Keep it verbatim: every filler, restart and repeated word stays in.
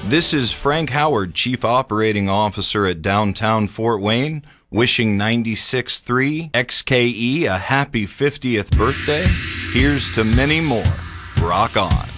This is Frank Howard, Chief Operating Officer at Downtown Fort Wayne, wishing ninety-six point three X K E a happy fiftieth birthday. Here's to many more. Rock on.